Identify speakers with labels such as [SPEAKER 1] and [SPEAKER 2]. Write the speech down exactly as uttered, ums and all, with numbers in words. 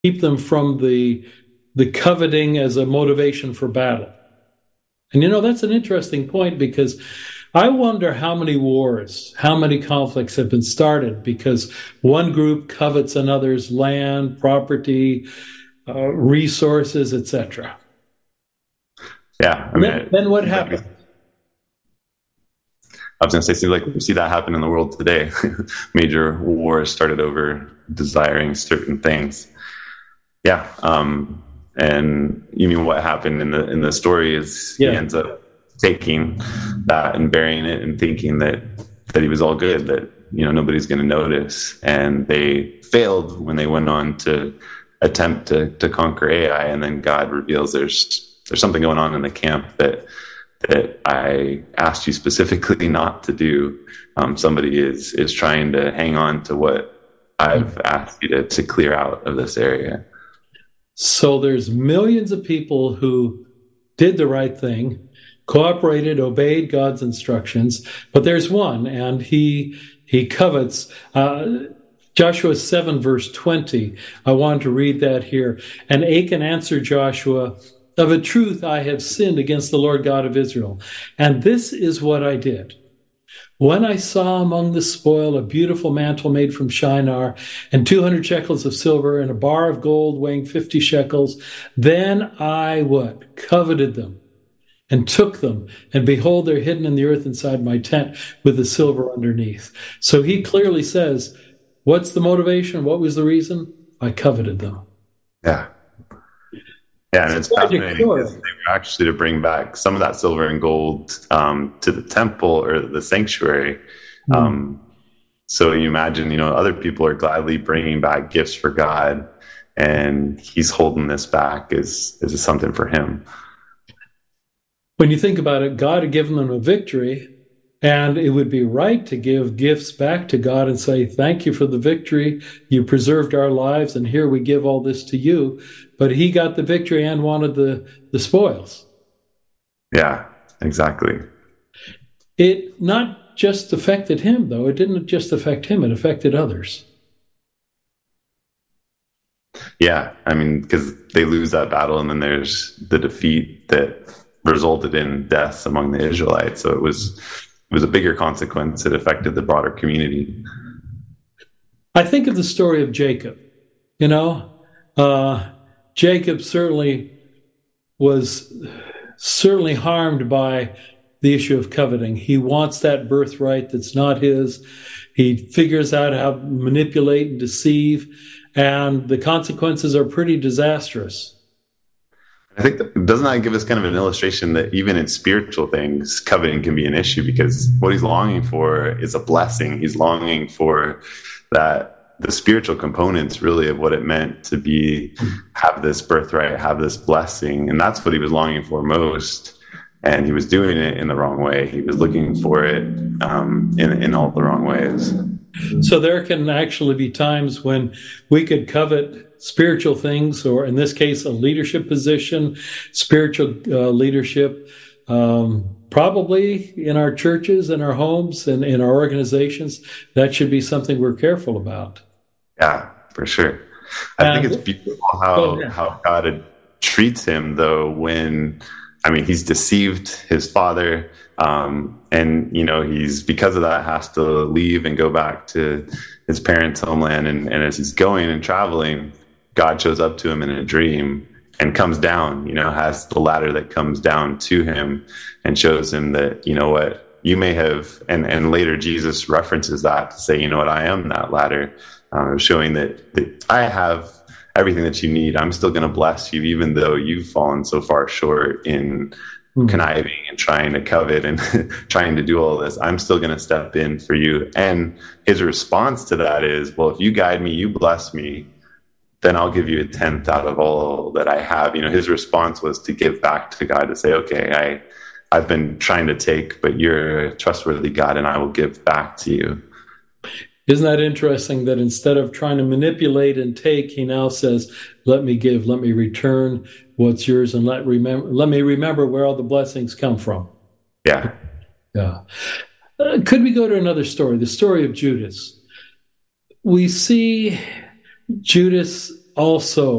[SPEAKER 1] keep them from the the coveting as a motivation for battle. And you know, that's an interesting point, because I wonder how many wars, how many conflicts have been started because one group covets another's land, property, uh, resources, et cetera.
[SPEAKER 2] Yeah, I mean,
[SPEAKER 1] Then,
[SPEAKER 2] it
[SPEAKER 1] then what
[SPEAKER 2] seems like we,
[SPEAKER 1] happens?
[SPEAKER 2] I was going to say, it seems like we see that happen in the world today. Major wars started over desiring certain things. Yeah, um, and you mean what happened in the in the story is he
[SPEAKER 1] Yeah.
[SPEAKER 2] ends up taking that and burying it and thinking that that he was all good, that you know nobody's going to notice, and they failed when they went on to attempt to to conquer Ai, and then God reveals there's there's something going on in the camp that that I asked you specifically not to do. Um, somebody is is trying to hang on to what I've asked you to to clear out of this area.
[SPEAKER 1] So there's millions of people who did the right thing, cooperated, obeyed God's instructions, but there's one, and he he covets. Uh, Joshua seven, verse twenty. I wanted to read that here. And Achan answered Joshua, "Of a truth I have sinned against the Lord God of Israel, and this is what I did. When I saw among the spoil a beautiful mantle made from Shinar, and two hundred shekels of silver, and a bar of gold weighing fifty shekels, then I what? Coveted them, and took them, and behold, they're hidden in the earth inside my tent with the silver underneath." So he clearly says, what's the motivation? What was the reason? I coveted them.
[SPEAKER 2] Yeah. Yeah, and
[SPEAKER 1] It's
[SPEAKER 2] it's
[SPEAKER 1] a
[SPEAKER 2] fascinating because they were actually to bring back some of that silver and gold um, to the temple or the sanctuary.
[SPEAKER 1] Mm.
[SPEAKER 2] Um, so you imagine, you know, other people are gladly bringing back gifts for God, and he's holding this back as as something for him.
[SPEAKER 1] When you think about it, God had given them a victory, and it would be right to give gifts back to God and say, thank you for the victory. You preserved our lives, and here we give all this to you. But he got the victory and wanted the, the spoils.
[SPEAKER 2] Yeah, exactly.
[SPEAKER 1] It not just affected him, though. It didn't just affect him. It affected others.
[SPEAKER 2] Yeah, I mean, because they lose that battle, and then there's the defeat that resulted in deaths among the Israelites. So it was it was a bigger consequence. It affected the broader community.
[SPEAKER 1] I think of the story of Jacob. You know, uh, Jacob certainly was certainly harmed by the issue of coveting. He wants that birthright that's not his. He figures out how to manipulate and deceive, and the consequences are pretty disastrous.
[SPEAKER 2] I think that, doesn't that give us kind of an illustration that even in spiritual things, coveting can be an issue, because what he's longing for is a blessing. He's longing for that, the spiritual components really of what it meant to be, have this birthright, have this blessing. And that's what he was longing for most. And he was doing it in the wrong way. He was looking for it um, in, in all the wrong ways.
[SPEAKER 1] So there can actually be times when we could covet spiritual things, or in this case, a leadership position, spiritual uh, leadership, um, probably in our churches and our homes and in our organizations. That should be something we're careful about.
[SPEAKER 2] Yeah, for sure. I
[SPEAKER 1] And,
[SPEAKER 2] think it's beautiful how,
[SPEAKER 1] oh, yeah.
[SPEAKER 2] how God treats him, though, when, I mean, he's deceived his father. Um, and, you know, he's, because of that, has to leave and go back to his parents' homeland. And, and as he's going and traveling, God shows up to him in a dream and comes down, you know, has the ladder that comes down to him and shows him that, you know what, you may have, and, and later Jesus references that to say, you know what, I am that ladder, um, showing that, that I have everything that you need. I'm still going to bless you, even though you've fallen so far short in mm. conniving and trying to covet and trying to do all this. I'm still going to step in for you. And his response to that is, well, if you guide me, you bless me, then I'll give you a tenth out of all that I have. You know, his response was to give back to God, to say, okay, I, I've been trying to take, but you're a trustworthy God, and I will give back to you.
[SPEAKER 1] Isn't that interesting that instead of trying to manipulate and take, he now says, let me give, let me return what's yours, and let remember, let me remember where all the blessings come from.
[SPEAKER 2] Yeah.
[SPEAKER 1] Yeah. Uh, could we go to another story, the story of Judas? We see Judas also